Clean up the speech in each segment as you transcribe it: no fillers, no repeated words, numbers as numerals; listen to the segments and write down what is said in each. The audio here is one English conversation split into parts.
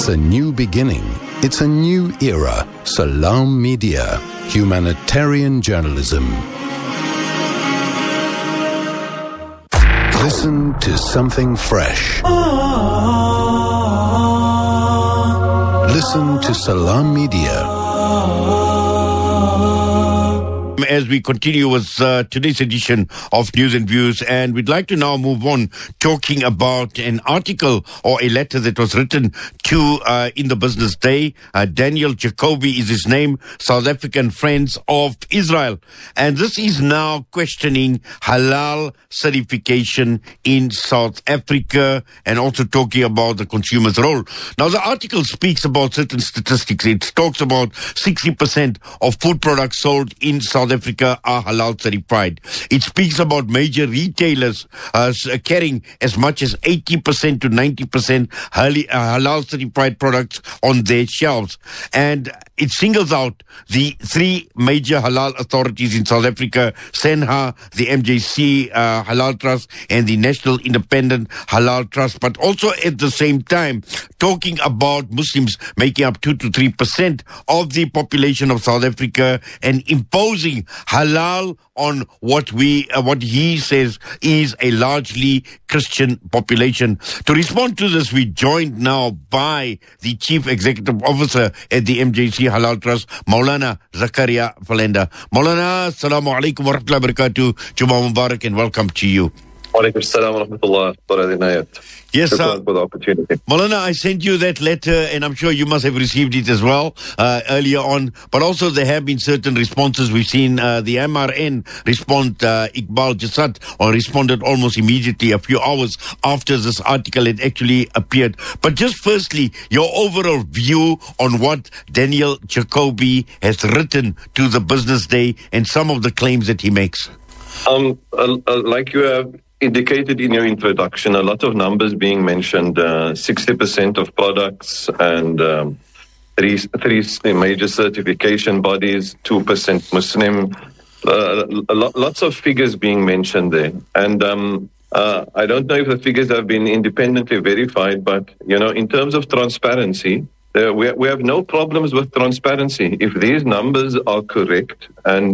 It's a new beginning. It's a new era. Salam Media. Humanitarian journalism. Listen to something fresh. Listen to Salam Media. As we continue with today's edition of News and Views, and we'd like to now move on talking about an article or a letter that was written to in the Business Day. Daniel Jacoby is his name, South African Friends of Israel. And this is now questioning halal certification in South Africa and also talking about the consumer's role. Now, the article speaks about certain statistics. It talks about 60% of food products sold in South Africa are halal certified. It speaks about major retailers carrying as much as 80% to 90% halal certified products on their shelves. And it singles out the three major halal authorities in South Africa: SENHA, the MJC Halal Trust, and the National Independent Halal Trust. But also at the same time, talking about Muslims making up 2 to 3% of the population of South Africa and imposing halal on what he says is a largely Christian population. To respond to this, we're joined now by the Chief Executive Officer at the MJC Halal Trust, Maulana Zakaria Falenda. Maulana, assalamu alaikum wa rahmatullahi wa barakatuh. Jummah Mubarak and welcome to you. Walaikum assalam wa rahmatullah wa barakatuh. Yes, sir. For the opportunity. Maulana, I sent you that letter, and I'm sure you must have received it as well earlier on. But also there have been certain responses. We've seen the MRN respond, Iqbal Jasad, or responded almost immediately, a few hours after this article had actually appeared. But just firstly, your overall view on what Daniel Jacoby has written to the Business Day and some of the claims that he makes. Like you have indicated in your introduction, a lot of numbers being mentioned, 60% of products and three major certification bodies, 2% Muslim, lots of figures being mentioned there. And I don't know if the figures have been independently verified, but, in terms of transparency, we have no problems with transparency. If these numbers are correct, and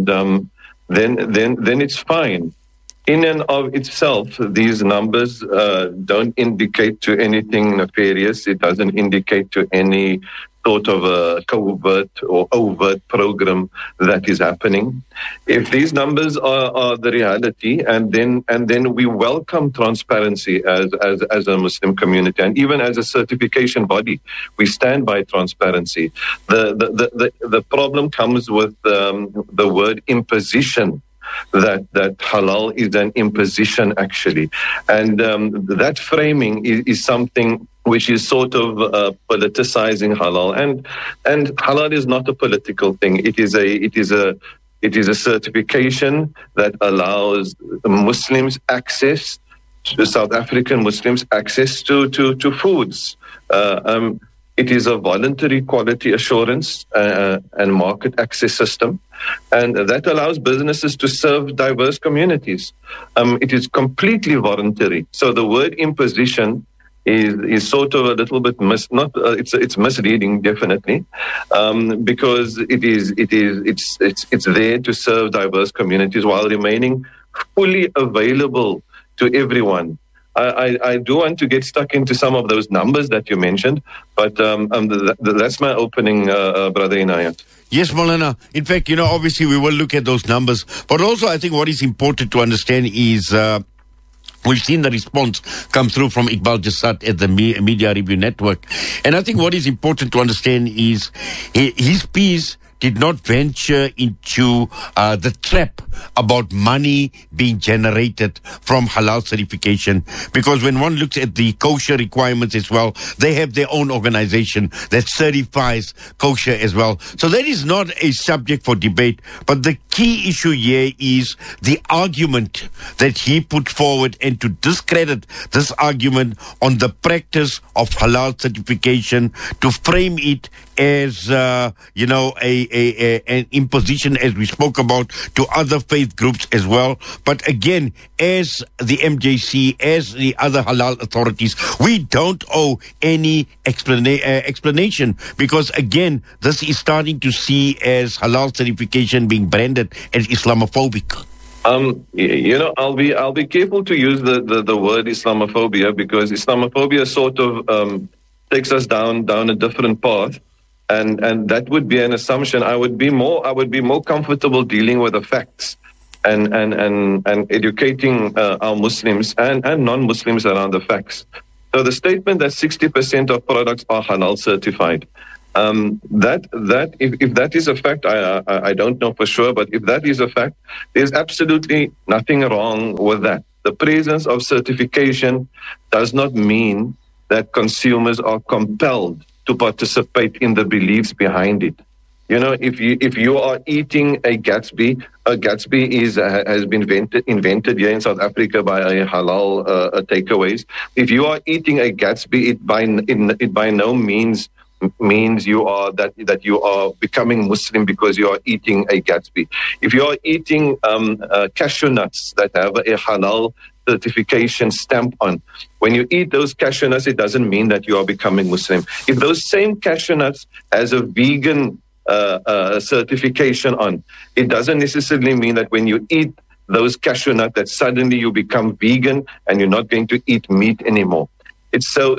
then it's fine. In and of itself, these numbers don't indicate to anything nefarious. It doesn't indicate to any sort of a covert or overt program that is happening. If these numbers are the reality, and then we welcome transparency as a Muslim community, and even as a certification body, we stand by transparency. The problem comes with the word imposition. That halal is an imposition, actually. And that framing is something which is sort of politicizing halal. And halal is not a political thing. It is a certification that allows Muslims access, to South African Muslims access to foods. It is a voluntary quality assurance and market access system. And that allows businesses to serve diverse communities. It is completely voluntary. So the word imposition is sort of a little bit it's misleading, definitely, because it's there to serve diverse communities while remaining fully available to everyone. I do want to get stuck into some of those numbers that you mentioned, but that's my opening, Brother Inayat. Yes, Maulana. In fact, obviously we will look at those numbers. But also I think what is important to understand is we've seen the response come through from Iqbal Jasad at the Media Review Network. And I think what is important to understand is his piece did not venture into the trap about money being generated from halal certification, because when one looks at the kosher requirements as well, they have their own organization that certifies kosher as well. So that is not a subject for debate, but the key issue here is the argument that he put forward, and to discredit this argument on the practice of halal certification, to frame it as, a an imposition, as we spoke about, to other faith groups as well. But again, as the MJC, as the other halal authorities, we don't owe any explanation, because again, this is starting to see as halal certification being branded as Islamophobic. I'll be careful to use the word Islamophobia, because Islamophobia sort of takes us down a different path, and that would be an assumption. I would be more comfortable dealing with the facts and educating our Muslims and non-Muslims around the facts. So the statement that 60% of products are halal certified, if that is a fact, I don't know for sure, but if that is a fact, there's absolutely nothing wrong with that. The presence of certification does not mean that consumers are compelled to participate in the beliefs behind it. You know, if you are eating a Gatsby has been invented here in South Africa by a halal takeaways. If you are eating a Gatsby, it by no means you are that you are becoming Muslim because you are eating a Gatsby. If you are eating cashew nuts that have a halal certification stamp on, when you eat those cashew nuts, it doesn't mean that you are becoming Muslim. If those same cashew nuts has a vegan certification on, it doesn't necessarily mean that when you eat those cashew nuts that suddenly you become vegan and you're not going to eat meat anymore. It's so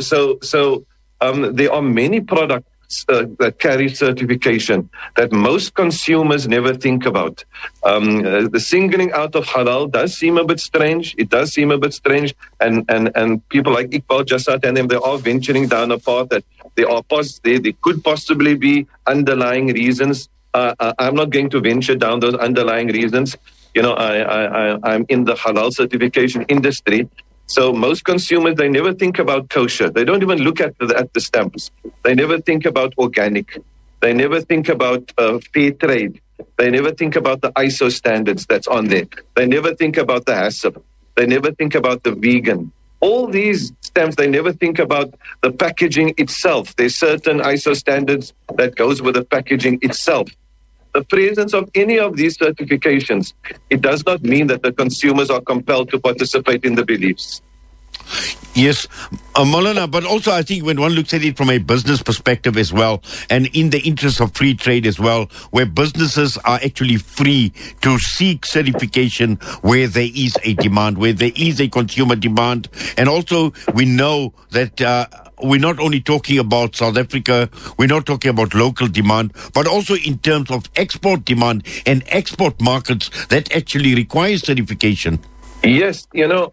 there are many products that carry certification that most consumers never think about. The singling out of halal does seem a bit strange. It does seem a bit strange, and people like Iqbal Jasad and them, they are venturing down a path that there could possibly be underlying reasons. I'm not going to venture down those underlying reasons. You know, I'm in the halal certification industry. So most consumers, they never think about kosher. They don't even look at the stamps. They never think about organic. They never think about fair trade. They never think about the ISO standards that's on there. They never think about the HACCP. They never think about the vegan. All these stamps, they never think about the packaging itself. There's certain ISO standards that goes with the packaging itself. The presence of any of these certifications, it does not mean that the consumers are compelled to participate in the beliefs. Yes, Maulana, but also I think when one looks at it from a business perspective as well, and in the interest of free trade as well, where businesses are actually free to seek certification where there is a demand, where there is a consumer demand. And also we know that we're not only talking about South Africa, we're not talking about local demand, but also in terms of export demand and export markets that actually require certification. Yes, you know,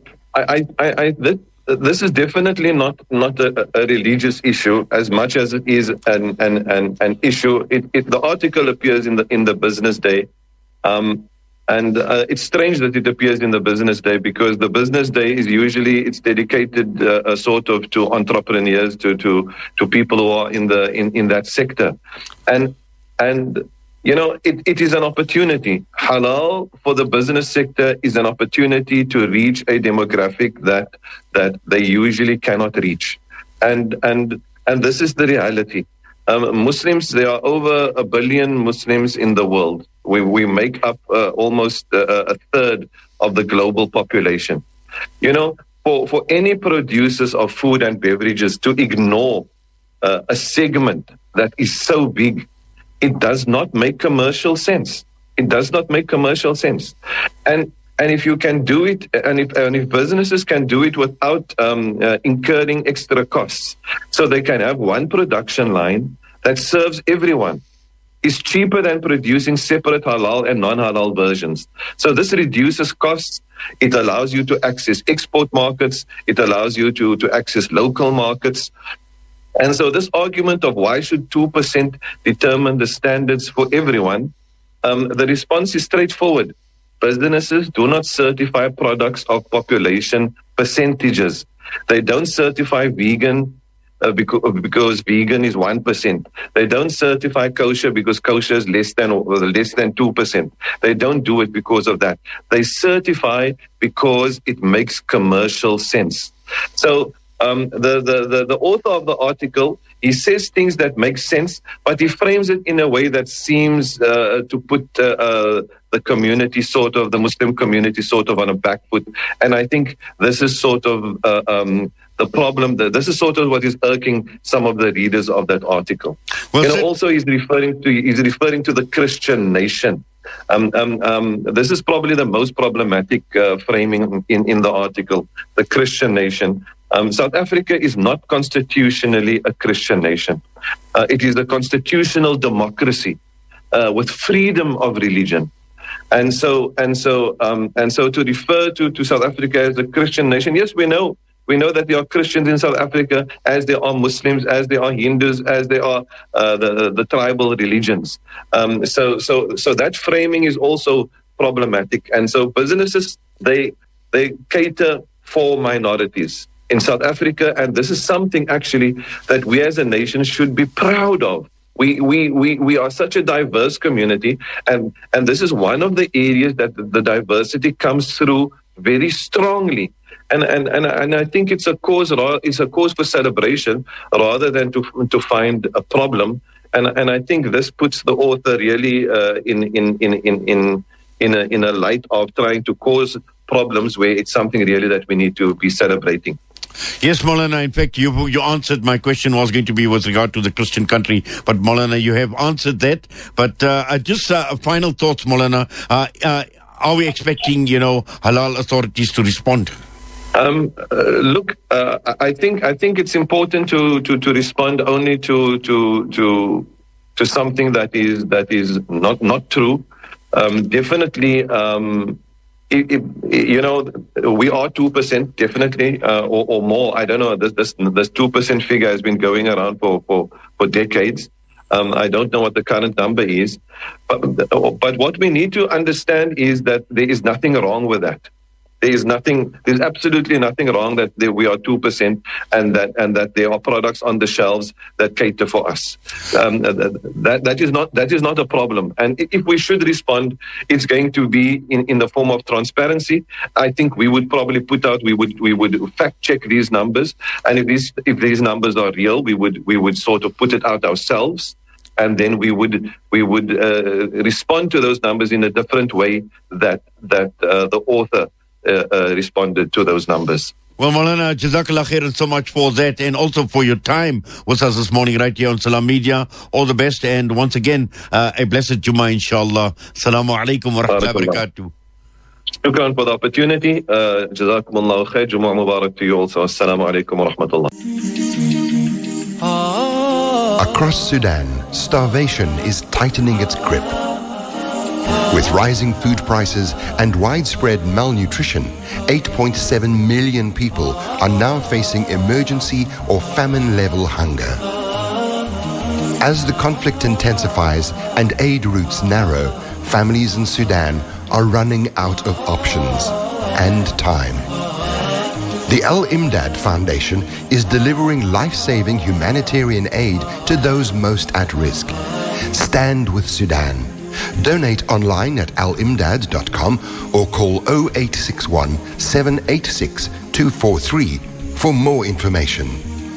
this is definitely not a religious issue as much as it is an issue. The article appears in the Business Day, and it's strange that it appears in the Business Day, because the Business Day is usually it's dedicated sort of to entrepreneurs, to people who are in that sector, and you know, it is an opportunity. Halal for the business sector is an opportunity to reach a demographic that they usually cannot reach. And this is the reality. Muslims, there are over 1 billion Muslims in the world. We make up almost a third of the global population. You know, for any producers of food and beverages to ignore a segment that is so big, it does not make commercial sense. It does not make commercial sense. And if you can do it, and if businesses can do it without incurring extra costs, so they can have one production line that serves everyone, is cheaper than producing separate halal and non-halal versions. So this reduces costs. It allows you to access export markets. It allows you to access local markets. And so this argument of why should 2% determine the standards for everyone, the response is straightforward. Businesses do not certify products of population percentages. They don't certify vegan because vegan is 1%. They don't certify kosher because kosher is less than 2%. They don't do it because of that. They certify because it makes commercial sense. So The author of the article, he says things that make sense, but he frames it in a way that seems to put the community the Muslim community on a back foot. And I think this is sort of the problem. This is sort of what is irking some of the readers of that article. Well, also he's referring to the Christian nation. This is probably the most problematic framing in the article, the Christian nation. South Africa is not constitutionally a Christian nation. It is a constitutional democracy with freedom of religion. And so to refer to South Africa as a Christian nation, yes, we know that there are Christians in South Africa, as there are Muslims, as there are Hindus, as there are the tribal religions. So that framing is also problematic. And so businesses, they cater for minorities in South Africa, and this is something actually that we as a nation should be proud of. We are such a diverse community, and this is one of the areas that the diversity comes through very strongly. And I think it's a cause for celebration rather than to find a problem. And I think this puts the author really in a light of trying to cause problems where it's something really that we need to be celebrating. Yes, Maulana, in fact, you answered my question was going to be with regard to the Christian country, but Maulana, you have answered that. But just final thoughts, Maulana. Are we expecting, halal authorities to respond? Look, I think it's important to respond only to something that is not true. Definitely. We are 2%, definitely, or more. I don't know. This 2% figure has been going around for decades. I don't know what the current number is, but what we need to understand is that there is nothing wrong with that. There's absolutely nothing wrong that we are 2% and that there are products on the shelves that cater for us. That is not a problem. And if we should respond, it's going to be in the form of transparency. I think we would probably we would fact check these numbers, and if these numbers are real, we would sort of put it out ourselves. And then we would respond to those numbers in a different way that the author responded to those numbers. Well, Maulana, Jazakallah khairan so much for that, and also for your time with us this morning right here on Salam Media. All the best, and once again, a blessed Jummah, inshallah. Assalamu alaikum wa rahmatullahi wa barakatuh. Shukran for the opportunity. Jazakumullahu khair. Jummah Mubarak to you also. Assalamu alaikum wa rahmatullah. Across Sudan, starvation is tightening its grip. With rising food prices and widespread malnutrition, 8.7 million people are now facing emergency or famine-level hunger. As the conflict intensifies and aid routes narrow, families in Sudan are running out of options and time. The Al-Imdad Foundation is delivering life-saving humanitarian aid to those most at risk. Stand with Sudan. Donate online at alimdad.com or call 0861 786 243 for more information.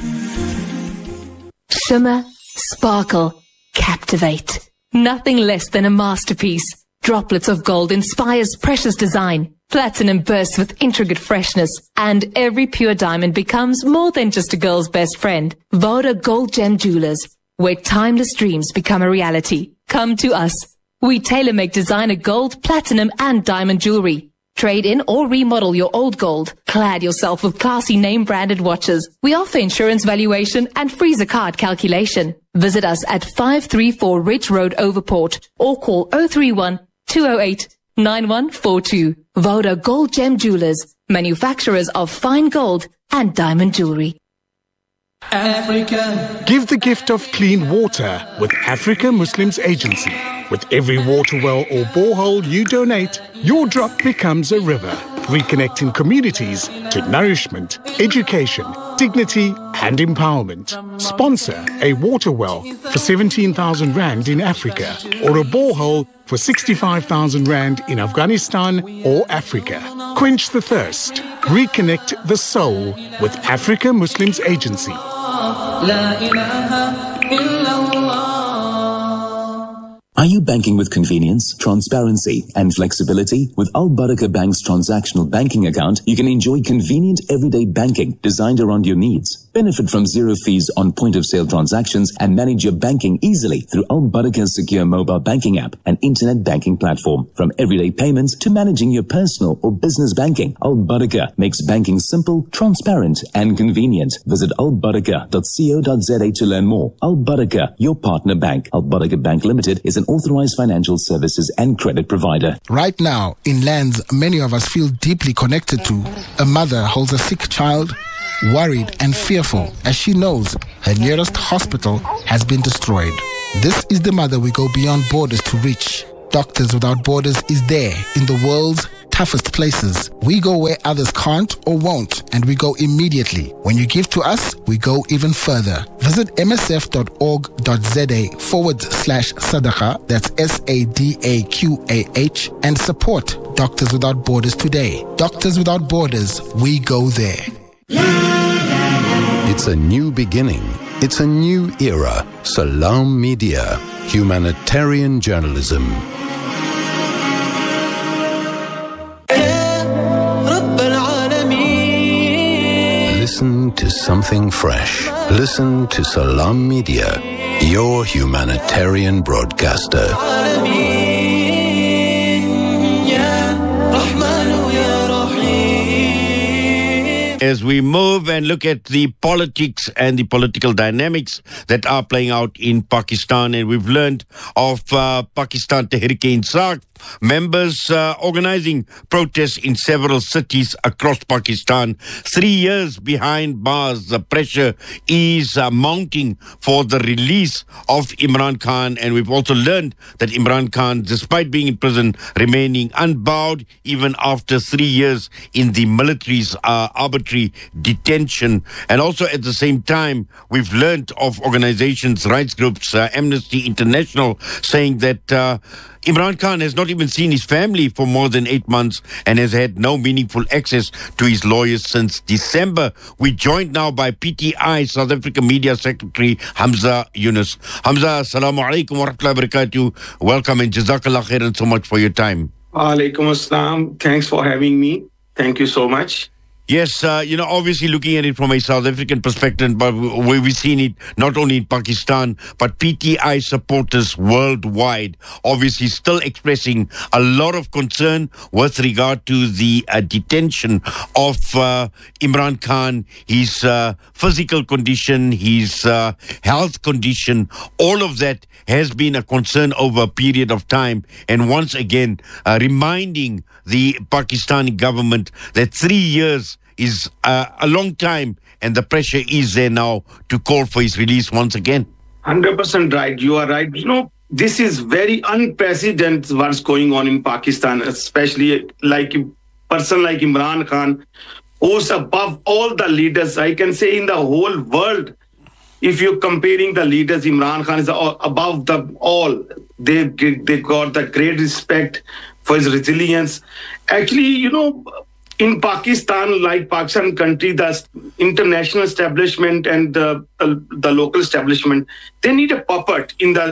Shimmer, sparkle, captivate. Nothing less than a masterpiece. Droplets of gold inspires precious design. Platinum bursts with intricate freshness, and every pure diamond becomes more than just a girl's best friend. Voda Gold Gem Jewelers, where timeless dreams become a reality. Come to us. We tailor-make designer gold, platinum, and diamond jewelry. Trade in or remodel your old gold. Clad yourself with classy name-branded watches. We offer insurance valuation and free zakat calculation. Visit us at 534 Ridge Road, Overport, or call 031 208 9142. Voda Gold Gem Jewelers, manufacturers of fine gold and diamond jewelry. Africa. Give the gift of clean water with Africa Muslims Agency. With every water well or borehole you donate, your drop becomes a river, reconnecting communities to nourishment, education, dignity and empowerment. Sponsor a water well for 17,000 Rand in Africa or a borehole for 65,000 Rand in Afghanistan or Africa. Quench the thirst. Reconnect the soul with Africa Muslims Agency. Are you banking with convenience, transparency, and flexibility? With Al Barakah Bank's transactional banking account, you can enjoy convenient everyday banking designed around your needs. Benefit from zero fees on point-of-sale transactions and manage your banking easily through Al Barakah's secure mobile banking app and internet banking platform. From everyday payments to managing your personal or business banking, Al Barakah makes banking simple, transparent, and convenient. Visit albarakah.co.za to learn more. Al Barakah, your partner bank. Al Barakah Bank Limited is an authorized financial services and credit provider. Right now, in lands many of us feel deeply connected to, a mother holds a sick child, worried and fearful as she knows her nearest hospital has been destroyed. This is the mother we go beyond borders to reach. Doctors Without Borders is there in the world's toughest places. We go where others can't or won't, and we go immediately. When you give to us, we go even further. Visit msf.org.za/sadaqa, that's SADAQAH, and support Doctors Without Borders today. Doctors Without Borders, we go there. It's a new beginning. It's a new era. Salam Media, humanitarian journalism. Listen to something fresh. Listen to Salam Media, your humanitarian broadcaster. As we move and look at the politics and the political dynamics that are playing out in Pakistan, and we've learned of Pakistan Tehreek-e-Insaf members organizing protests in several cities across Pakistan. 3 years behind bars, the pressure is mounting for the release of Imran Khan, and we've also learned that Imran Khan, despite being in prison, remaining unbowed even after 3 years in the military's arbitrary detention. And also at the same time, we've learned of organizations, rights groups, Amnesty International, saying that Imran Khan has not even seen his family for more than 8 months and has had no meaningful access to his lawyers since December. We're joined now by PTI South Africa Media Secretary Hamza Yunus. Hamza, assalamu alaikum wa rahmatullahi wa barakatuh. Welcome and jazakallah khairan so much for your time. Alaikum assalam. Thanks for having me. Thank you so much. Yes, obviously looking at it from a South African perspective, but we've seen it not only in Pakistan, but PTI supporters worldwide, obviously still expressing a lot of concern with regard to the detention of Imran Khan, his physical condition, his health condition. All of that has been a concern over a period of time. And once again, reminding the Pakistani government that 3 years is a long time, and the pressure is there now to call for his release once again. 100% right. You are right. This is very unprecedented what's going on in Pakistan, especially like a person like Imran Khan, who's above all the leaders, I can say, in the whole world. If you're comparing the leaders, Imran Khan is above them all. They got the great respect for his resilience. Actually, in Pakistan, like Pakistan country, the international establishment and the local establishment, they need a puppet in the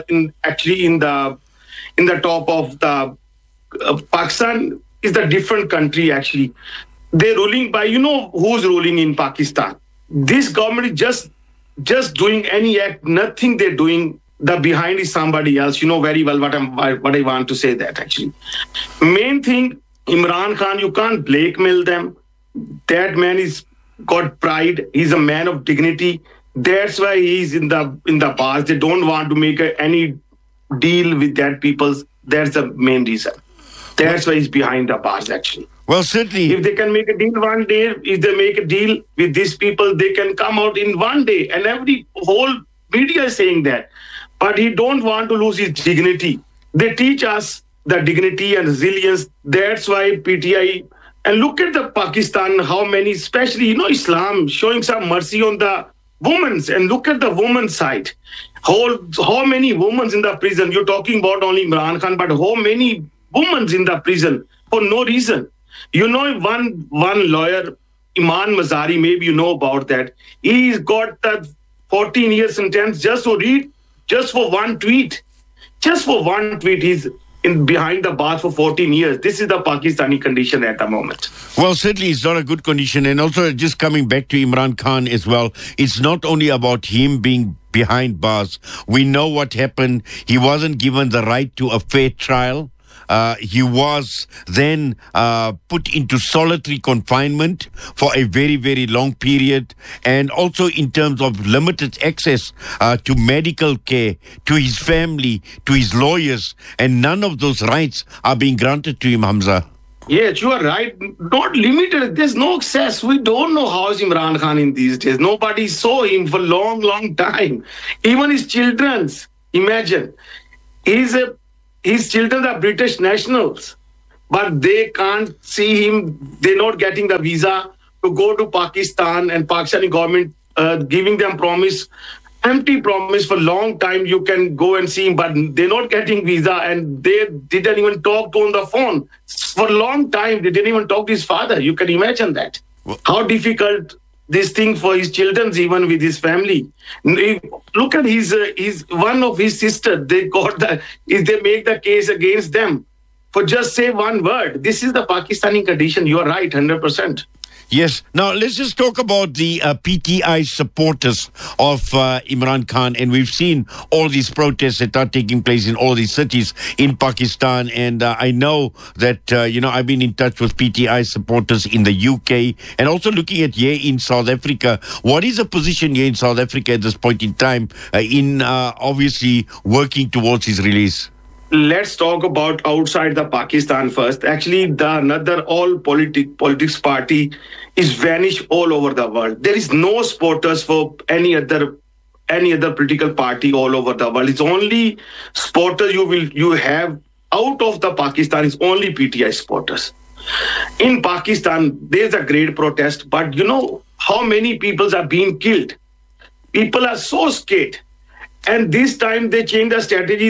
top of the Pakistan is a different country. Actually, they're ruling by who's ruling in Pakistan. This government is just doing any act, nothing they're doing. The behind is somebody else. You know very well what I want to say. That actually, main thing. Imran Khan, you can't blackmail them. That man is got pride. He's a man of dignity. That's why he's in the bars. They don't want to make any deal with that people. That's the main reason. That's why he's behind the bars, actually. Well, certainly. If they can make a deal one day, if they make a deal with these people, they can come out in one day. And whole media is saying that. But he don't want to lose his dignity. They teach us the dignity and resilience. That's why PTI, and look at the Pakistan, how many, especially, Islam showing some mercy on the women's, and look at the women's side. How many women in the prison? You're talking about only Imran Khan, but how many women in the prison for no reason? One lawyer Iman Mazari, maybe you know about that. He's got the 14 years sentence just for one tweet. Just for one tweet, he's behind the bars for 14 years. This is the Pakistani condition at the moment. Well, certainly it's not a good condition. And also, just coming back to Imran Khan as well, it's not only about him being behind bars. We know what happened. He wasn't given the right to a fair trial. He was then put into solitary confinement for a very, very long period, and also in terms of limited access to medical care, to his family, to his lawyers, and none of those rights are being granted to him, Hamza. Yes, you are right. Not limited. There's no access. We don't know how is Imran Khan in these days. Nobody saw him for a long, long time. Even his children's. Imagine. His children are British nationals, but they can't see him. They're not getting the visa to go to Pakistan, and Pakistani government giving them empty promise for a long time. You can go and see him, but they're not getting visa, and they didn't even talk to him on the phone. For a long time, they didn't even talk to his father. You can imagine that. How difficult this thing for his children, even with his family. Look at his one of his sisters. They make the case against them for just say one word. This is the Pakistani condition. You are right, 100%. Yes. Now, let's just talk about the PTI supporters of Imran Khan. And we've seen all these protests that are taking place in all these cities in Pakistan. And I know that, I've been in touch with PTI supporters in the UK and also looking at here in South Africa. What is the position here in South Africa at this point in time in obviously working towards his release? Let's talk about outside the Pakistan first. Actually, another all politics party is vanished all over the world. There is no supporters for any other political party all over the world. It's only supporters you have out of the Pakistan is only PTI supporters. In Pakistan, there's a great protest, but you know how many people are being killed. People are so scared. And this time they changed the strategy.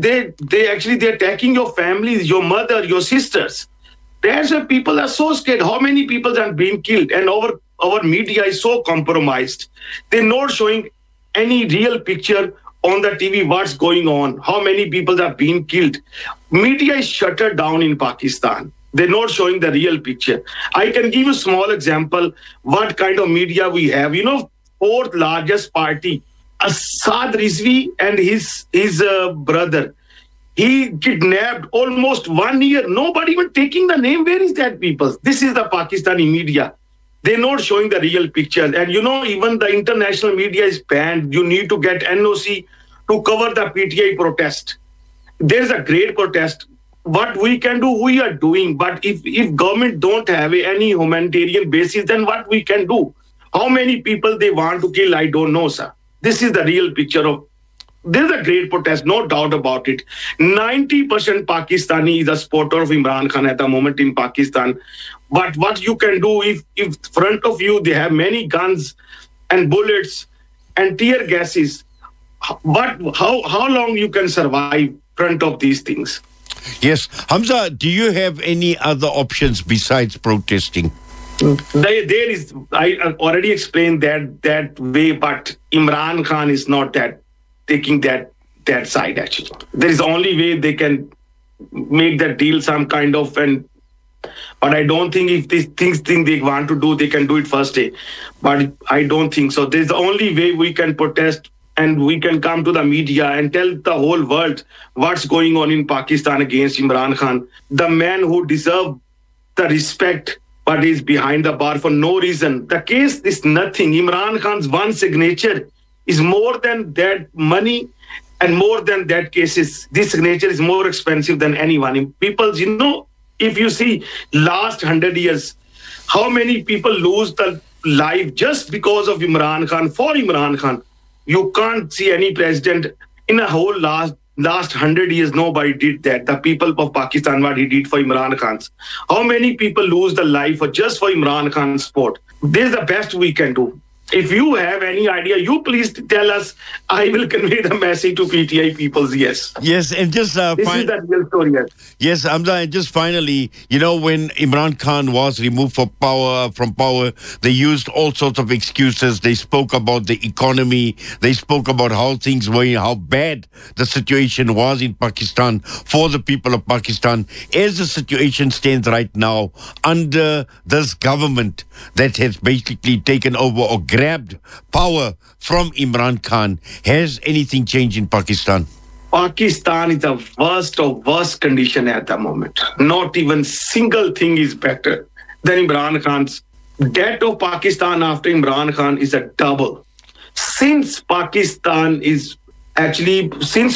They're attacking your families, your mother, your sisters. That's why people are so scared. How many people are being killed? And our media is so compromised. They're not showing any real picture on the TV what's going on, how many people are being killed. Media is shuttered down in Pakistan. They're not showing the real picture. I can give you a small example what kind of media we have. Fourth largest party, Asad Rizvi and his brother. He kidnapped almost 1 year. Nobody even taking the name. Where is that people? This is the Pakistani media. They're not showing the real picture. And even the international media is banned. You need to get NOC to cover the PTI protest. There's a great protest. What we can do, we are doing. But if government don't have any humanitarian basis, then what we can do? How many people they want to kill, I don't know, sir. This is the real picture of. There's a great protest, no doubt about it. 90% Pakistani is a supporter of Imran Khan at the moment in Pakistan. But what you can do if front of you they have many guns and bullets and tear gases, how long you can survive front of these things? Yes. Hamza, do you have any other options besides protesting? There is, I already explained that way, but Imran Khan is not taking that side actually. There is the only way they can make that deal some kind of, but I don't think if these things they want to do, they can do it first day. But I don't think so. There's the only way we can protest and we can come to the media and tell the whole world what's going on in Pakistan against Imran Khan. The man who deserves the respect but is behind the bar for no reason. The case is nothing. Imran Khan's one signature is more than that money and more than that cases. This signature is more expensive than anyone. People, if you see last 100 years, how many people lose their life just because of Imran Khan, for Imran Khan. You can't see any president in a whole last 100 years, nobody did that. The people of Pakistan, what he did for Imran Khan. How many people lose their life just for Imran Khan's support? This is the best we can do. If you have any idea, you please tell us. I will convey the message to PTI peoples. Yes. Yes, and just this is the real story. Yes, Hamza, and just finally, when Imran Khan was removed from power, they used all sorts of excuses. They spoke about the economy. They spoke about how things were, how bad the situation was in Pakistan for the people of Pakistan. As the situation stands right now, under this government that has basically taken over or grabbed power from Imran Khan, has anything changed in Pakistan? Pakistan is the worst of worst condition at the moment. Not even single thing is better than Imran Khan's. Debt of Pakistan after Imran Khan is a double. Since Pakistan is actually, since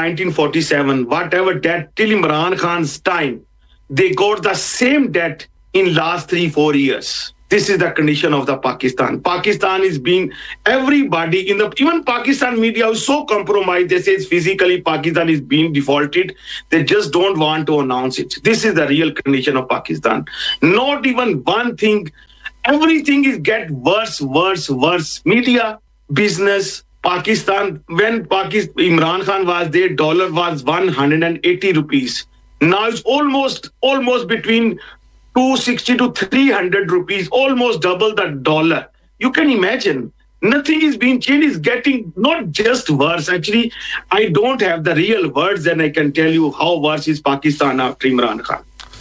1947, whatever debt till Imran Khan's time, they got the same debt in last 3-4 years. This is the condition of the Pakistan. Pakistan is being, everybody even Pakistan media is so compromised. They say it's physically Pakistan is being defaulted. They just don't want to announce it. This is the real condition of Pakistan. Not even one thing. Everything is get worse. Media, business, Pakistan. When Imran Khan was there, dollar was 180 rupees. Now it's almost between 260 to 300 rupees, almost double the dollar. You can imagine. Nothing is being changed. It's getting not just worse. Actually, I don't have the real words and I can tell you how worse is Pakistan after Imran Khan.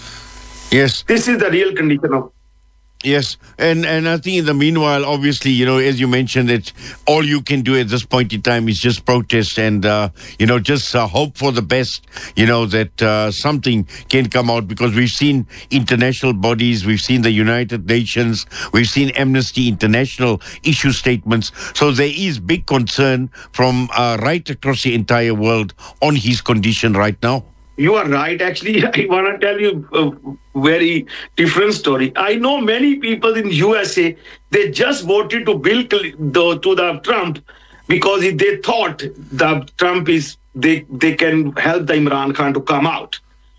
Yes. This is the real condition of. Yes, and I think in the meanwhile, obviously, as you mentioned, that all you can do at this point in time is just protest and, just hope for the best, that something can come out, because we've seen international bodies, we've seen the United Nations, we've seen Amnesty International issue statements. So there is big concern from right across the entire world on his condition right now. You are right. Actually, I want to tell you a very different story. I know many people in USA, they just voted to the Trump because they thought the Trump is, they can help the Imran Khan to come out.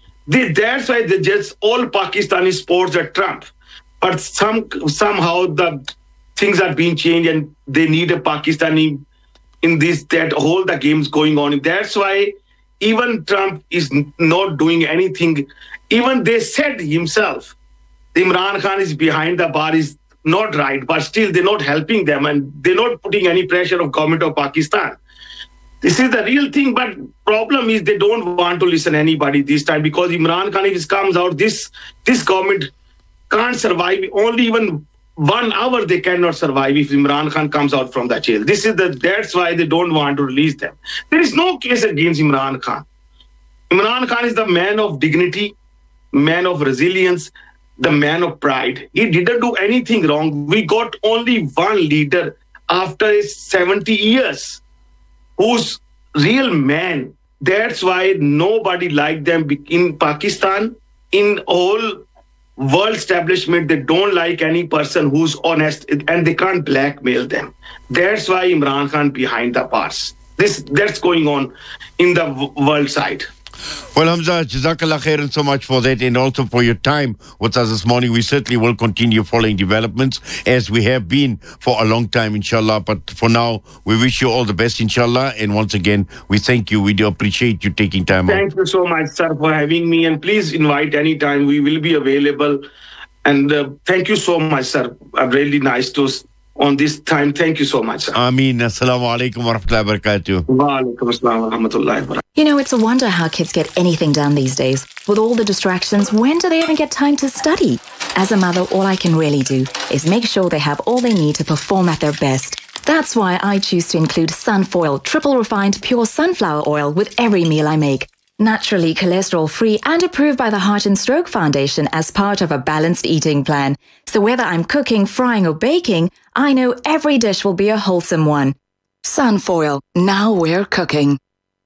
That's why they just all Pakistani sports at Trump. But somehow the things are being changed and they need a Pakistani in that whole the games going on. That's why even Trump is not doing anything. Even they said himself, Imran Khan is behind the bar is not right, but still they're not helping them and they're not putting any pressure on government of Pakistan. This is the real thing, but problem is they don't want to listen to anybody this time, because Imran Khan, if it comes out, this government can't survive. Only even 1 hour they cannot survive if Imran Khan comes out from the jail. That's why they don't want to release them. There is no case against Imran Khan. Imran Khan is the man of dignity, man of resilience, the man of pride. He didn't do anything wrong. We got only one leader after 70 years who's real man. That's why nobody liked them in Pakistan, in all world establishment. They don't like any person who's honest, and they can't blackmail them. That's why Imran Khan behind the bars. That's going on in the world side. Well, Hamza, Jazakallah khairan so much for that, and also for your time with us this morning. We certainly will continue following developments as we have been for a long time, inshallah. But for now, we wish you all the best, inshallah. And once again, we thank you. We do appreciate you taking time out. Thank you so much, sir, for having me. And please invite anytime. We will be available. And thank you so much, sir. Really nice to on this time. Thank you so much, sir. Ameen. Assalamu alaikum wa rahmatullahi wa barakatuh. Wa alaikum assalam wa rahmatullahi wa barakatuh. It's a wonder how kids get anything done these days. With all the distractions, when do they even get time to study? As a mother, all I can really do is make sure they have all they need to perform at their best. That's why I choose to include Sunfoil, triple refined pure sunflower oil with every meal I make. Naturally cholesterol-free and approved by the Heart and Stroke Foundation as part of a balanced eating plan. So whether I'm cooking, frying or baking, I know every dish will be a wholesome one. Sunfoil, now we're cooking.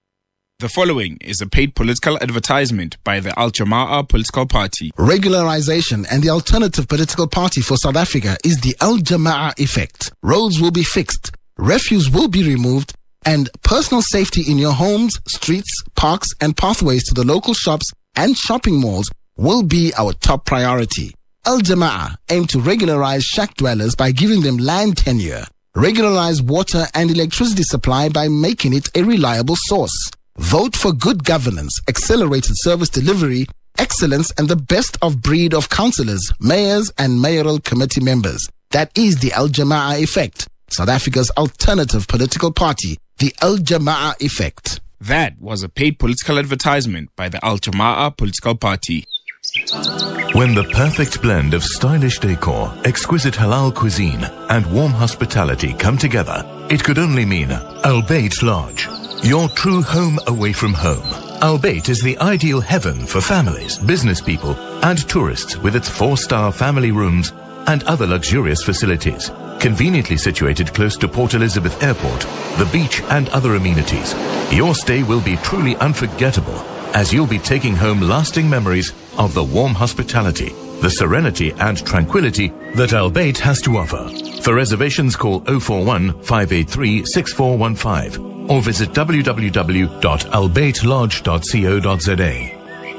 The following is a paid political advertisement by the Al Jama'ah political party. Regularization and the alternative political party for South Africa is the Al Jama'ah effect. Roads will be fixed, refuse will be removed, and personal safety in your homes, streets, parks, and pathways to the local shops and shopping malls will be our top priority. Al Jama'ah aim to regularize shack dwellers by giving them land tenure. Regularize water and electricity supply by making it a reliable source. Vote for good governance, accelerated service delivery, excellence, and the best of breed of councillors, mayors, and mayoral committee members. That is the Al Jama'a Effect, South Africa's alternative political party, the Al Jama'a Effect. That was a paid political advertisement by the Al Jama'a political party. When the perfect blend of stylish decor, exquisite halal cuisine, and warm hospitality come together, it could only mean Al Bayt Lodge, your true home away from home. Al Bayt is the ideal heaven for families, business people, and tourists with its 4-star family rooms and other luxurious facilities. Conveniently situated close to Port Elizabeth Airport, the beach, and other amenities, your stay will be truly unforgettable, as you'll be taking home lasting memories of the warm hospitality, the serenity and tranquility that Al Bayt has to offer. For reservations, call 041 583 6415 or visit www.albaytlodge.co.za.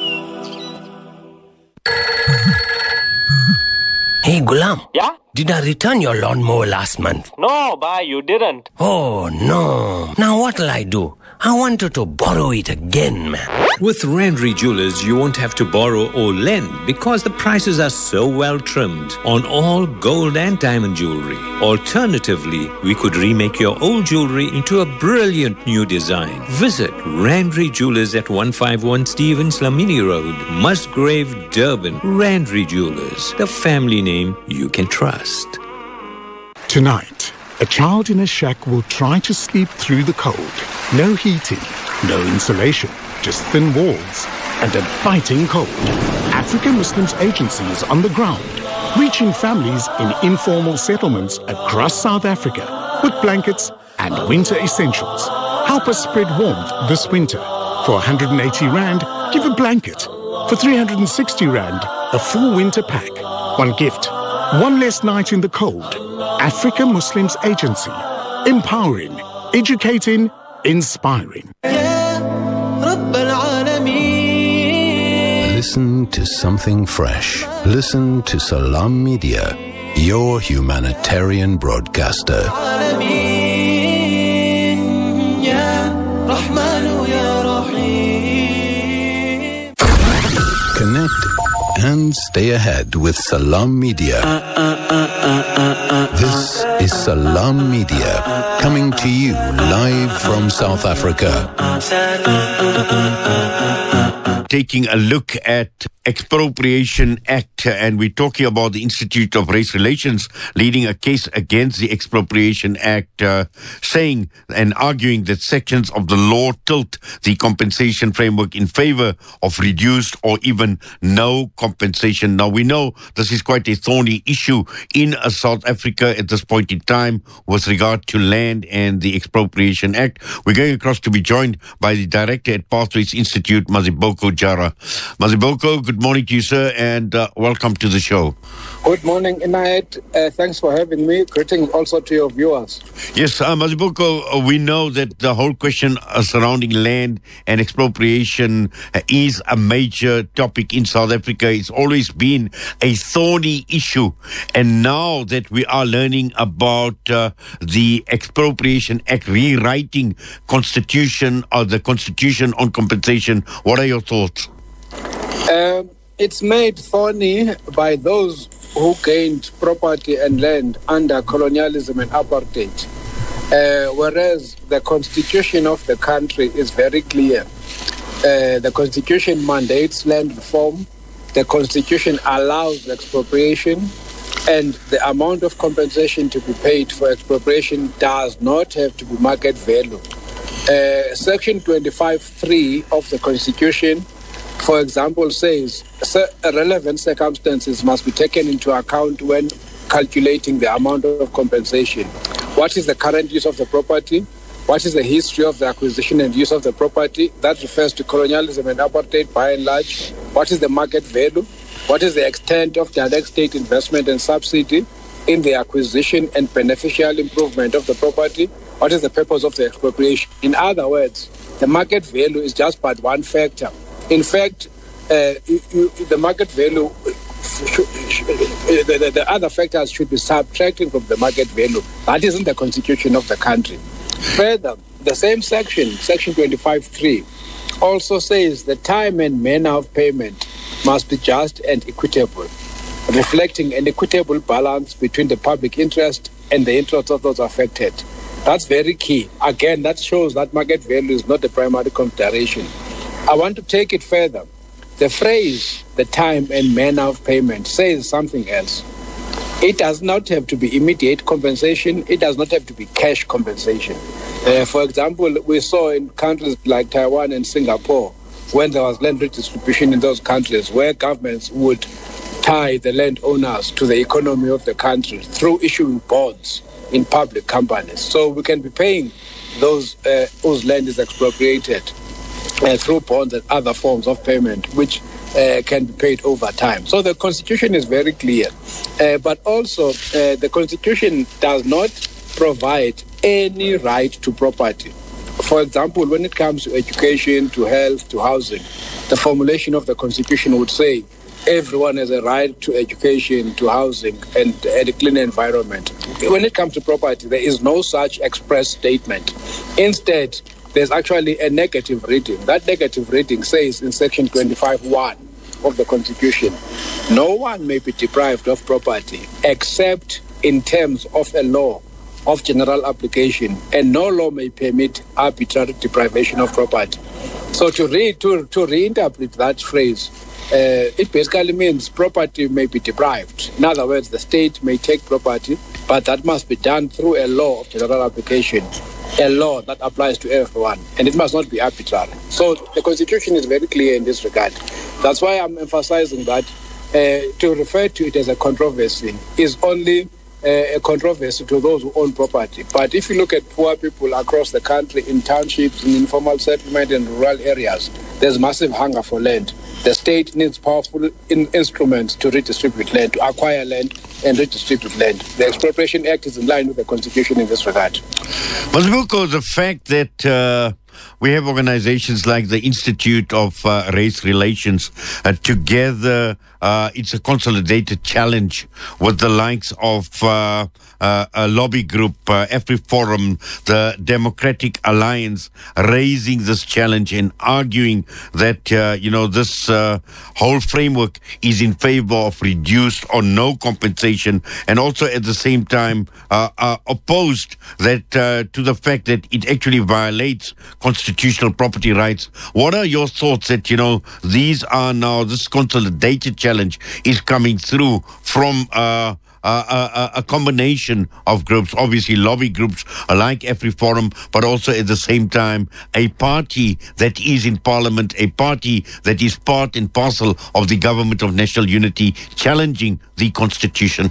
Hey, Gulam. Yeah? Did I return your lawnmower last month? No, bhai, you didn't. Oh, no. Now what'll I do? I wanted to borrow it again, man. With Randry Jewelers, you won't have to borrow or lend because the prices are so well trimmed on all gold and diamond jewelry. Alternatively, we could remake your old jewelry into a brilliant new design. Visit Randry Jewelers at 151 Stevens Lamini Road, Musgrave, Durban. Randry Jewelers, the family name you can trust. Tonight, a child in a shack will try to sleep through the cold. No heating, no insulation, just thin walls and a biting cold. African Muslims Agency is on the ground, reaching families in informal settlements across South Africa with blankets and winter essentials. Help us spread warmth this winter. For 180 Rand, give a blanket. For 360 Rand, a full winter pack. One gift, one less night in the cold. African Muslims Agency. Empowering, educating, inspiring. Listen to something fresh. Listen to Salam Media, your humanitarian broadcaster. Connect and stay ahead with Salam Media. This is Salam Media, coming to you live from South Africa. Taking a look at Expropriation Act, and we're talking about the Institute of Race Relations leading a case against the Expropriation Act, saying and arguing that sections of the law tilt the compensation framework in favor of reduced or even no compensation. Now, we know this is quite a thorny issue in South Africa at this point in time with regard to land and the Expropriation Act. We're going across to be joined by the director at Pathways Institute, Maziboko Jara. Maziboko, good morning to you, sir, and welcome to the show. Good morning, Inayat. Thanks for having me. Greetings also to your viewers. Yes, Maziboko, we know that the whole question surrounding land and expropriation is a major topic in South Africa. It's always been a thorny issue. And now that we are learning about the Expropriation Act rewriting Constitution or the Constitution on compensation, what are your thoughts? It's made thorny by those who gained property and land under colonialism and apartheid, whereas the constitution of the country is very clear. The constitution mandates land reform, the constitution allows expropriation, and the amount of compensation to be paid for expropriation does not have to be market value. Section 25(3) of the constitution, for example, says relevant circumstances must be taken into account when calculating the amount of compensation. What is the current use of the property? What is the history of the acquisition and use of the property? That refers to colonialism and apartheid by and large. What is the market value? What is the extent of direct state investment and subsidy in the acquisition and beneficial improvement of the property? What is the purpose of the expropriation? In other words, the market value is just but one factor. In fact, the market value the other factors should be subtracted from the market value. That isn't the constitution of the country. Further, the same section 25(3), also says the time and manner of payment must be just and equitable, reflecting an equitable balance between the public interest and the interests of those affected. That's very key. Again, that shows that market value is not the primary consideration. I want to take it further. The phrase, the time and manner of payment, says something else. It does not have to be immediate compensation. It does not have to be cash compensation. For example, we saw in countries like Taiwan and Singapore, when there was land redistribution in those countries, where governments would tie the landowners to the economy of the country through issuing bonds in public companies. So we can be paying those whose land is expropriated through bonds and other forms of payment, which can be paid over time. So the Constitution is very clear. But also, the Constitution does not provide any right to property. For example, when it comes to education, to health, to housing, the formulation of the Constitution would say everyone has a right to education, to housing, and a clean environment. When it comes to property, there is no such express statement. Instead, there's actually a negative reading. That negative reading says in section 25(1) of the Constitution, no one may be deprived of property except in terms of a law of general application, and no law may permit arbitrary deprivation of property. So to reinterpret that phrase, it basically means property may be deprived. In other words, the state may take property, but that must be done through a law of general application, a law that applies to everyone, and it must not be arbitrary. So the Constitution is very clear in this regard. That's why I'm emphasizing that to refer to it as a controversy is only a controversy to those who own property. But if you look at poor people across the country, in townships, in informal settlement and rural areas, there's massive hunger for land. The state needs powerful instruments to redistribute land, to acquire land and redistribute land. The Expropriation Act is in line with the Constitution in this regard. Mazibuko, the fact that we have organizations like the Institute of Race Relations together, it's a consolidated challenge with the likes of a lobby group, AfriForum, the Democratic Alliance, raising this challenge and arguing that, this whole framework is in favor of reduced or no compensation, and also at the same time opposed that to the fact that it actually violates constitutional property rights. What are your thoughts that, these are now, this consolidated challenge is coming through from a combination of groups, obviously lobby groups like AfriForum, but also at the same time a party that is in parliament, a party that is part and parcel of the government of national unity, challenging the constitution?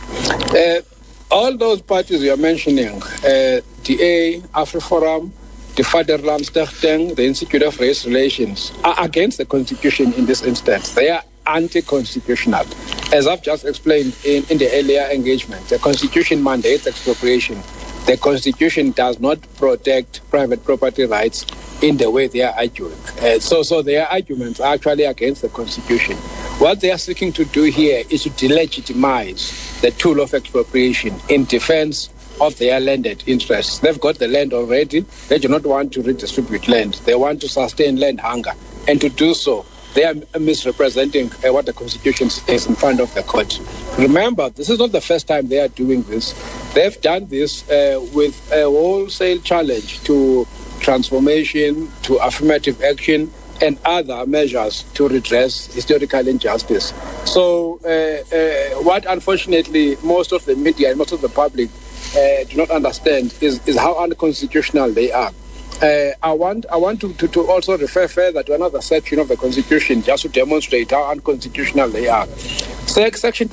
All those parties you're mentioning, DA, AfriForum, the Vaderlandstichting, the Institute of Race Relations, are against the Constitution in this instance. They are anti-constitutional. As I've just explained in the earlier engagement, the Constitution mandates expropriation. The Constitution does not protect private property rights in the way they are arguing. So their arguments are actually against the Constitution. What they are seeking to do here is to delegitimize the tool of expropriation in defense of their landed interests. They've got the land already. They do not want to redistribute land. They want to sustain land hunger. And to do so, they are misrepresenting what the Constitution says in front of the court. Remember, this is not the first time they are doing this. They've done this with a wholesale challenge to transformation, to affirmative action, and other measures to redress historical injustice. So what unfortunately most of the media and most of the public do not understand is how unconstitutional they are. I want to also refer further to another section of the Constitution just to demonstrate how unconstitutional they are. Section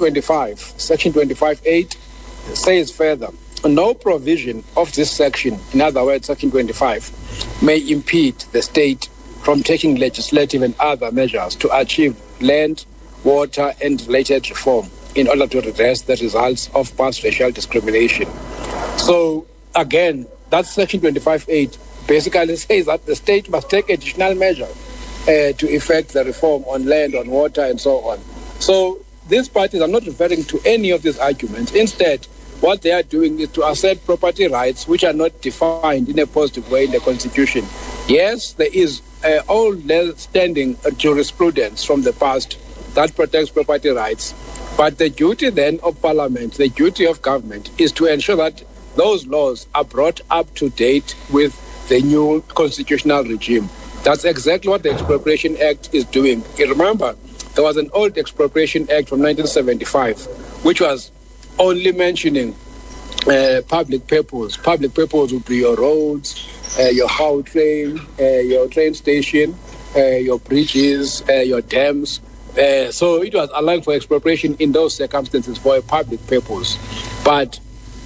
25(8) says further, no provision of this section, in other words, Section 25, may impede the state from taking legislative and other measures to achieve land, water, and related reform in order to redress the results of past racial discrimination. So, again, that Section 25(8) basically says that the state must take additional measures to effect the reform on land, on water, and so on. So, these parties are not referring to any of these arguments. Instead, what they are doing is to assert property rights which are not defined in a positive way in the Constitution. Yes, there is old-standing jurisprudence from the past that protects property rights, but the duty then of Parliament, the duty of government, is to ensure that those laws are brought up to date with the new constitutional regime. That's exactly what the Expropriation Act is doing. You remember, there was an old Expropriation Act from 1975, which was only mentioning public purpose. Public purpose would be your roads, your train, your train station, your bridges, your dams. So it was allowed for expropriation in those circumstances for a public purpose. But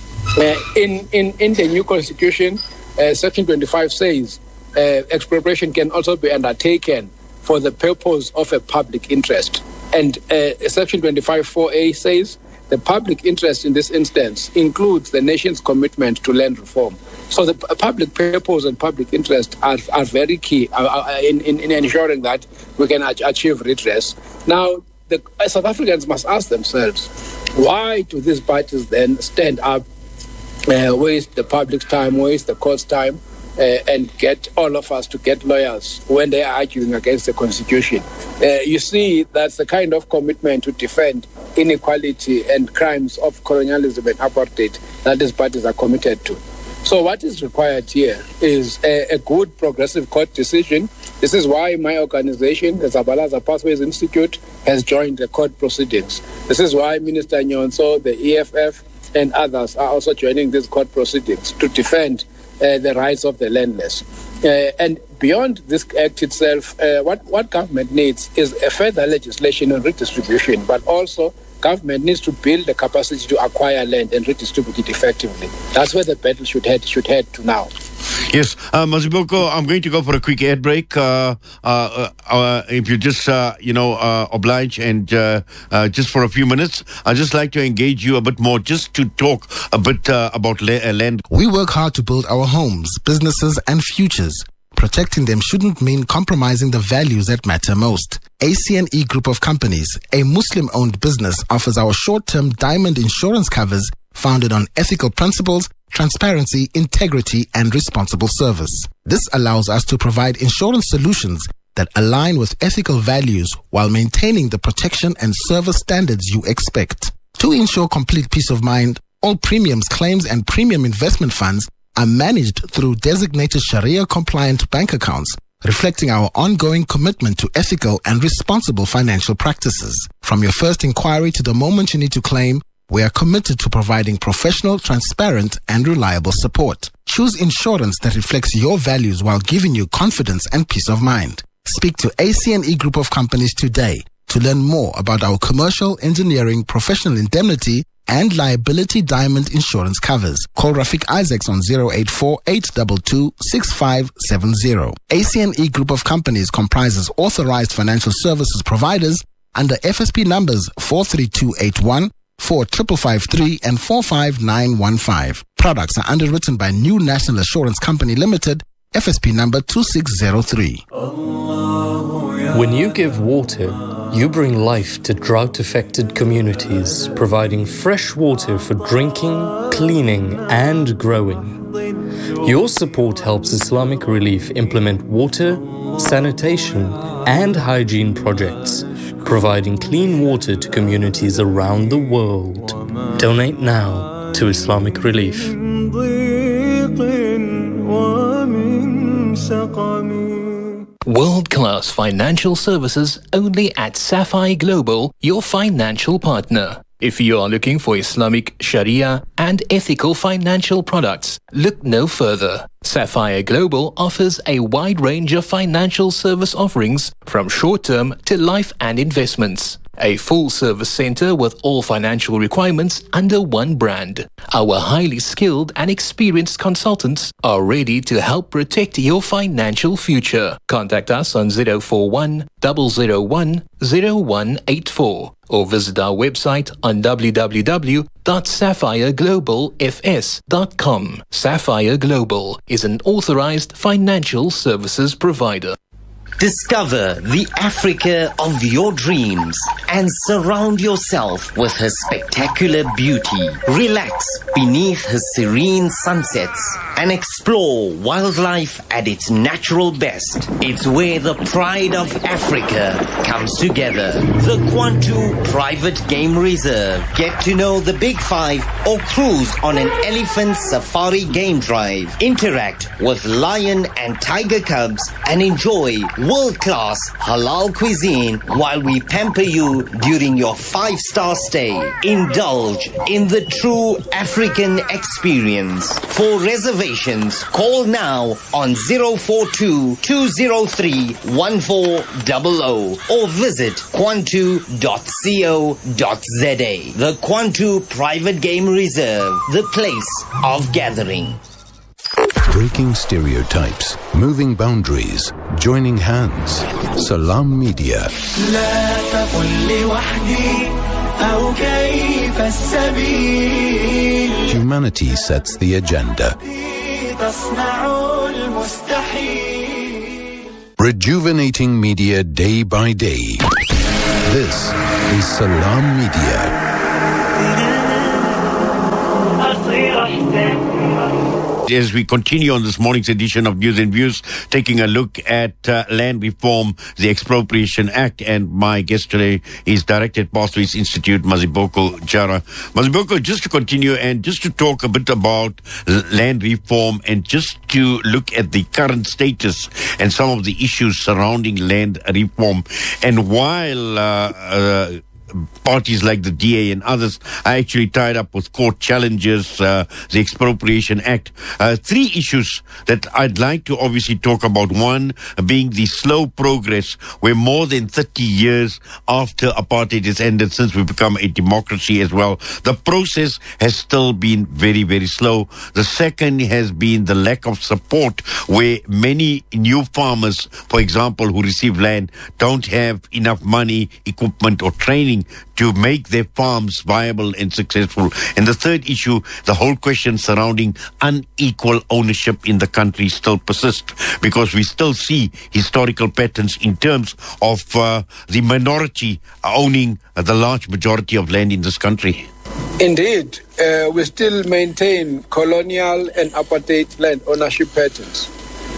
in the new constitution, Section 25 says expropriation can also be undertaken for the purpose of a public interest. And Section 25(4)(a) says the public interest in this instance includes the nation's commitment to land reform. So the public purpose and public interest are very key in ensuring that we can achieve redress. Now, South Africans must ask themselves, why do these parties then stand up, waste the public's time, waste the court's time, and get all of us to get lawyers when they are arguing against the Constitution? You see, that's the kind of commitment to defend inequality and crimes of colonialism and apartheid that these parties are committed to. So what is required here is a good progressive court decision. This is why my organization, the Zabalaza Pathways Institute, has joined the court proceedings. This is why Minister Nyonso, the EFF, and others are also joining these court proceedings to defend the rights of the landless. And beyond this act itself, what government needs is a further legislation on redistribution, but also government needs to build the capacity to acquire land and redistribute it effectively. That's where the battle should head to now. Yes, Maziboko, I'm going to go for a quick ad break. If you just, oblige and just for a few minutes, I'd just like to engage you a bit more, just to talk a bit about land. We work hard to build our homes, businesses, and futures. Protecting them shouldn't mean compromising the values that matter most. ACNE Group of Companies, a Muslim-owned business, offers our short-term diamond insurance covers founded on ethical principles, transparency, integrity, and responsible service. This allows us to provide insurance solutions that align with ethical values while maintaining the protection and service standards you expect. To ensure complete peace of mind, all premiums, claims, and premium investment funds are managed through designated Sharia-compliant bank accounts, reflecting our ongoing commitment to ethical and responsible financial practices. From your first inquiry to the moment you need to claim, we are committed to providing professional, transparent, and reliable support. Choose insurance that reflects your values while giving you confidence and peace of mind. Speak to ACNE Group of Companies today to learn more about our commercial, engineering, professional indemnity, and liability diamond insurance covers. Call Rafiq Isaacs on 084-822-6570. ACNE Group of Companies comprises authorized financial services providers under FSP numbers 43281, 4553, and 45915. Products are underwritten by New National Assurance Company Limited, FSP number 2603. When you give water, you bring life to drought-affected communities, providing fresh water for drinking, cleaning, and growing. Your support helps Islamic Relief implement water, sanitation, and hygiene projects, providing clean water to communities around the world. Donate now to Islamic Relief. World-class financial services only at Sapphire Global, your financial partner. If you are looking for Islamic Sharia and ethical financial products, look no further. Sapphire Global offers a wide range of financial service offerings from short-term to life and investments. A full-service center with all financial requirements under one brand. Our highly skilled and experienced consultants are ready to help protect your financial future. Contact us on 041 001 0184 or visit our website on www.sapphireglobalfs.com. Sapphire Global is an authorized financial services provider. Discover the Africa of your dreams and surround yourself with her spectacular beauty. Relax beneath her serene sunsets and explore wildlife at its natural best. It's where the pride of Africa comes together. The Kwantu Private Game Reserve. Get to know the Big Five or cruise on an elephant safari game drive. Interact with lion and tiger cubs and enjoy world-class halal cuisine while we pamper you during your 5-star stay. Indulge in the true African experience. For reservations, call now on 042-203-1400 or visit kwantu.co.za. The Kwantu Private Game Reserve, the place of gathering. Breaking stereotypes, moving boundaries, joining hands. Salam Media. Humanity sets the agenda. Rejuvenating media day by day. This is Salam Media. As we continue on this morning's edition of News and Views, taking a look at land reform, the Expropriation Act, and my guest today is Director at Pathways Institute, Maziboko Jara. Maziboko, just to continue and just to talk a bit about land reform and just to look at the current status and some of the issues surrounding land reform. And while parties like the DA and others are actually tied up with court challenges, the Expropriation Act. Three issues that I'd like to obviously talk about. One being the slow progress, where more than 30 years after apartheid has ended, since we've become a democracy as well, the process has still been very, very slow. The second has been the lack of support, where many new farmers, for example, who receive land, don't have enough money, equipment or training to make their farms viable and successful. And the third issue, the whole question surrounding unequal ownership in the country still persists, because we still see historical patterns in terms of the minority owning the large majority of land in this country. Indeed, we still maintain colonial and apartheid land ownership patterns.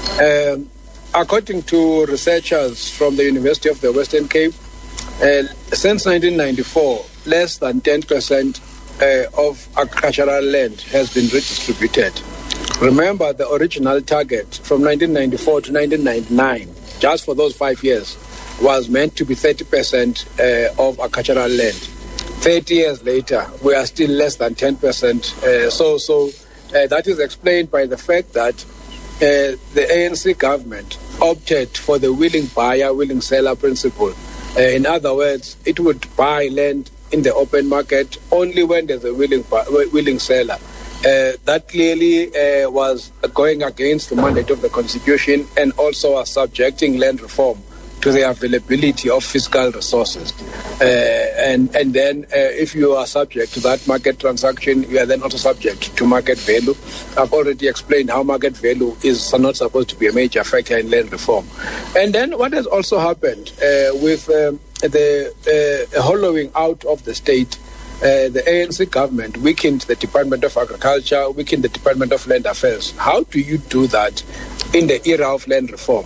According to researchers from the University of the Western Cape, since 1994, less than 10% of agricultural land has been redistributed. Remember, the original target from 1994 to 1999, just for those 5 years, was meant to be 30% of agricultural land. 30 years later, we are still less than 10%. So that is explained by the fact that the ANC government opted for the willing buyer, willing seller principle. In other words, it would buy land in the open market only when there's a willing seller. That clearly was going against the mandate of the Constitution and also was subjecting land reform to the availability of fiscal resources. And then if you are subject to that market transaction, you are then also subject to market value. I've already explained how market value is not supposed to be a major factor in land reform. And then what has also happened with the hollowing out of the state, the ANC government weakened the Department of Agriculture, weakened the Department of Land Affairs. How do you do that in the era of land reform?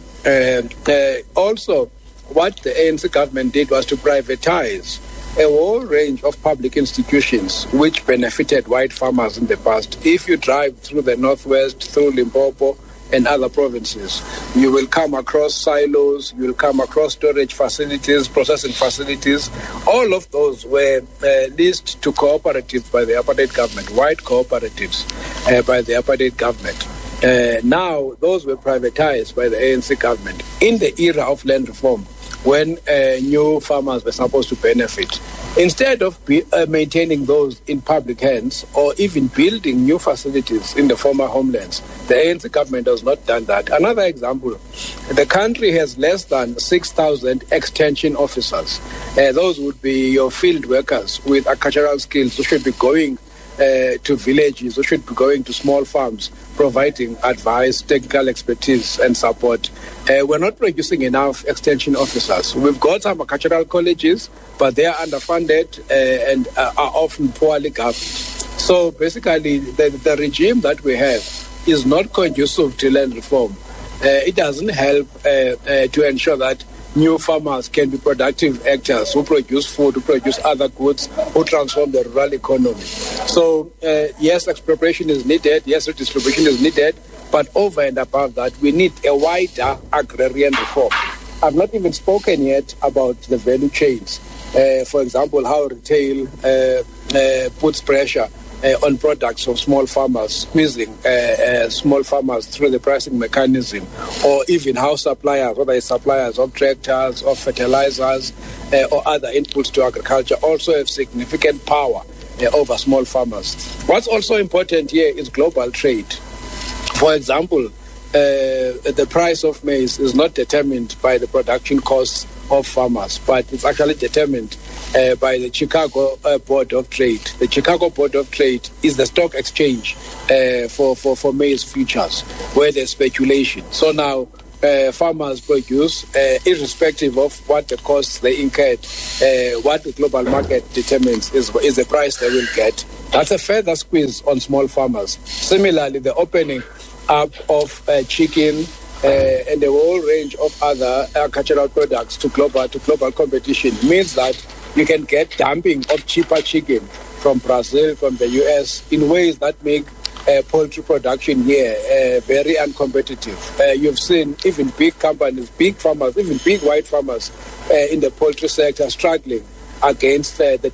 Also, what the ANC government did was to privatize a whole range of public institutions which benefited white farmers in the past. If you drive through the Northwest, through Limpopo and other provinces, you will come across silos, you will come across storage facilities, processing facilities. All of those were leased to cooperatives by the apartheid government, white cooperatives by the apartheid government. Now, those were privatized by the ANC government in the era of land reform, when new farmers were supposed to benefit. Instead of maintaining those in public hands or even building new facilities in the former homelands, the ANC government has not done that. Another example, the country has less than 6,000 extension officers. Those would be your field workers with agricultural skills who should be going to villages, we should be going to small farms, providing advice, technical expertise, and support. We're not producing enough extension officers. We've got some agricultural colleges, but they are underfunded and are often poorly governed. So basically, the regime that we have is not conducive to land reform. It doesn't help to ensure that new farmers can be productive actors who produce food, who produce other goods, who transform the rural economy. So, yes, expropriation is needed, yes, redistribution is needed, but over and above that, we need a wider agrarian reform. I've not even spoken yet about the value chains. For example, how retail puts pressure on products of small farmers, squeezing small farmers through the pricing mechanism, or even how suppliers, whether it's suppliers of tractors, of fertilizers, or other inputs to agriculture, also have significant power over small farmers. What's also important here is global trade. For example, the price of maize is not determined by the production costs of farmers, but it's actually determined by the Chicago Board of Trade. The Chicago Board of Trade is the stock exchange for maize futures, where there's speculation. So now farmers produce, irrespective of what the costs they incurred, what the global market determines is the price they will get. That's a further squeeze on small farmers. Similarly, the opening up of chicken and a whole range of other agricultural products to global competition means that you can get dumping of cheaper chicken from Brazil, from the US, in ways that make poultry production here very uncompetitive. You've seen even big companies, big farmers, even big white farmers in the poultry sector struggling against the